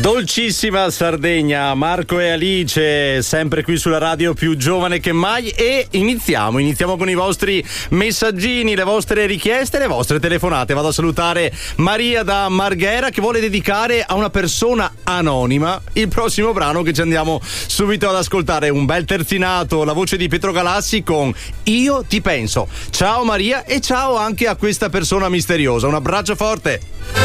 Dolcissima Sardegna, Marco e Alice, sempre qui sulla radio più giovane che mai, e iniziamo con i vostri messaggini, le vostre richieste, le vostre telefonate. Vado a salutare Maria da Marghera che vuole dedicare a una persona anonima il prossimo brano che ci andiamo subito ad ascoltare, un bel terzinato, la voce di Pietro Galassi con Io ti penso. Ciao Maria e ciao anche a questa persona misteriosa, un abbraccio forte.